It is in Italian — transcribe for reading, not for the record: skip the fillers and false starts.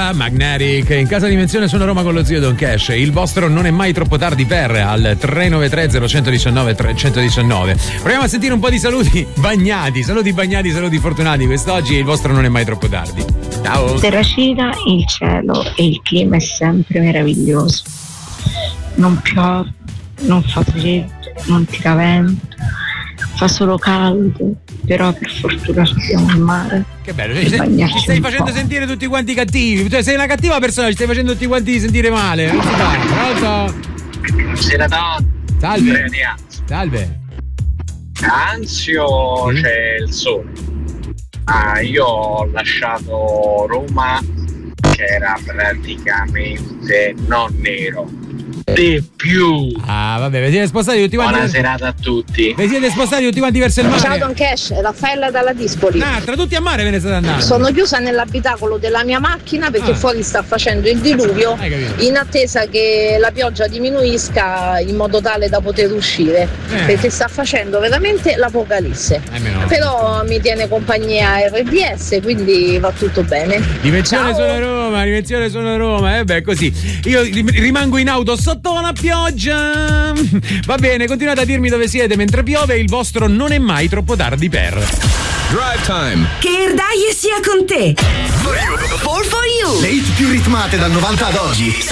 Rashida Magnetic in casa dimensione Suona Roma con lo zio Don Cash. Il vostro non è mai troppo tardi per al 393 0119 319. Proviamo a sentire un po' di saluti bagnati, saluti fortunati quest'oggi. Il vostro non è mai troppo tardi. Ciao. Se Rashida, il cielo e il clima è sempre meraviglioso. Non piove, non fa freddo, non tira vento, fa solo caldo, però per fortuna abbiamo il mare. Che bello, ci stai facendo sentire tutti quanti cattivi. Tu sei una cattiva persona, ci stai facendo tutti quanti sentire male. Non si fa. Pronto? Buonasera Don. Salve. Salve. Anzio c'è il sole. Io ho lasciato Roma che era praticamente non nero. Di più. Vabbè, vi siete spostati tutti quanti. Buona serata a tutti. Vi siete spostati tutti quanti verso il mare. Ciao Don Cash, Raffaella dalla Dispoli. Tra tutti a mare ve ne state andando. Sono chiusa nell'abitacolo della mia macchina perché fuori sta facendo il diluvio, in attesa che la pioggia diminuisca in modo tale da poter uscire, perché sta facendo veramente l'apocalisse. Però mi tiene compagnia RDS, quindi va tutto bene. Dimensione Suona Roma, così. Io rimango in auto sotto una pioggia. Va bene, continuate a dirmi dove siete mentre piove. Il vostro non è mai troppo tardi per Drive Time. Che Erdaie sia con te. For you. All for you. Le hit più ritmate dal 90 ad oggi.